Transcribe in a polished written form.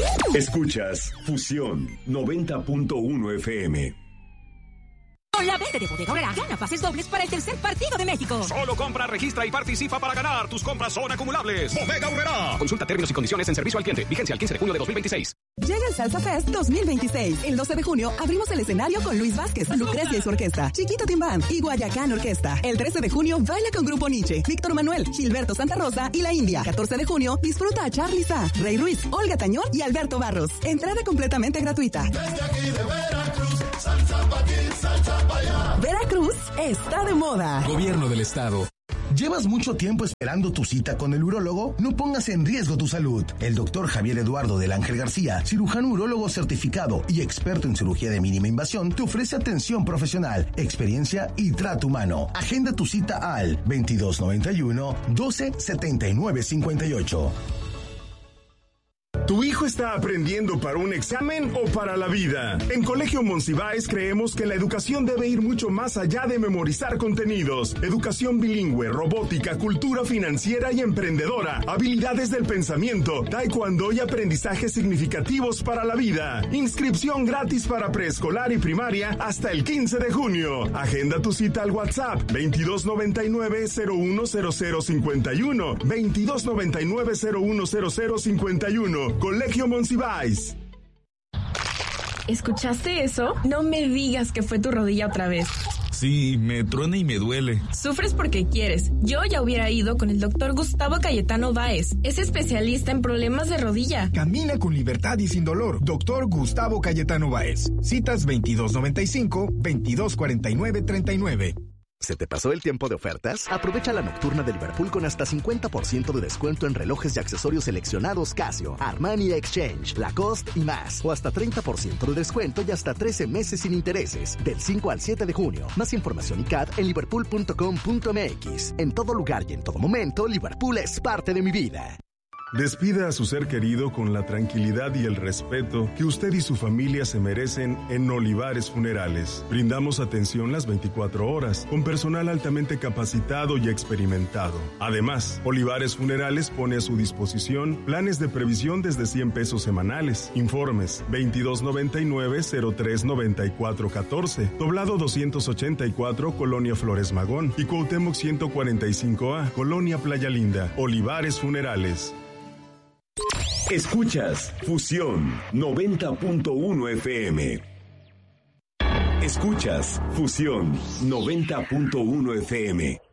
Escuchas Fusión 90.1 FM. Con la venta de Bodega Aurrerá, gana pases dobles para el tercer partido de México. Solo compra, registra y participa para ganar. Tus compras son acumulables. Bodega Aurrerá. Consulta términos y condiciones en servicio al cliente. Vigencia el 15 de junio de 2026. Llega el Salsa Fest 2026. El 12 de junio abrimos el escenario con Luis Vázquez, Lucrecia y su orquesta, Chiquito Timbán y Guayacán Orquesta. El 13 de junio baila con Grupo Nietzsche, Víctor Manuel, Gilberto Santa Rosa y La India. 14 de junio disfruta a Charly Sa, Rey Ruiz, Olga Tañón y Alberto Barros. Entrada completamente gratuita. Desde aquí de Veracruz, salsa pa' aquí, salsa pa' allá. Veracruz está de moda. Gobierno del Estado. ¿Llevas mucho tiempo esperando tu cita con el urólogo? No pongas en riesgo tu salud. El doctor Javier Eduardo del Ángel García, cirujano urólogo certificado y experto en cirugía de mínima invasión, te ofrece atención profesional, experiencia y trato humano. Agenda tu cita al 2291 12 79 58. ¿Tu hijo está aprendiendo para un examen o para la vida? En Colegio Monsiváis creemos que la educación debe ir mucho más allá de memorizar contenidos. Educación bilingüe, robótica, cultura financiera y emprendedora, habilidades del pensamiento, taekwondo y aprendizajes significativos para la vida. Inscripción gratis para preescolar y primaria hasta el 15 de junio. Agenda tu cita al WhatsApp 2299-010051, 2299-010051. Colegio Monsiváis. ¿Escuchaste eso? No me digas que fue tu rodilla otra vez. Sí, me truena y me duele. Sufres porque quieres. Yo ya hubiera ido con el doctor Gustavo Cayetano Báez. Es especialista en problemas de rodilla. Camina con libertad y sin dolor. Doctor Gustavo Cayetano Báez. Citas 2295-2249-39. ¿Se te pasó el tiempo de ofertas? Aprovecha la nocturna de Liverpool con hasta 50% de descuento en relojes y accesorios seleccionados Casio, Armani Exchange, Lacoste y más. O hasta 30% de descuento y hasta 13 meses sin intereses. Del 5 al 7 de junio. Más información y CAD en liverpool.com.mx. En todo lugar y en todo momento, Liverpool es parte de mi vida. Despida a su ser querido con la tranquilidad y el respeto que usted y su familia se merecen en Olivares Funerales. Brindamos atención las 24 horas, con personal altamente capacitado y experimentado. Además, Olivares Funerales pone a su disposición planes de previsión desde 100 pesos semanales. Informes 2299-039414, Doblado 284, Colonia Flores Magón y Cuauhtémoc 145A, Colonia Playa Linda. Olivares Funerales. Escuchas Fusión 90.1 FM. Escuchas Fusión 90.1 FM.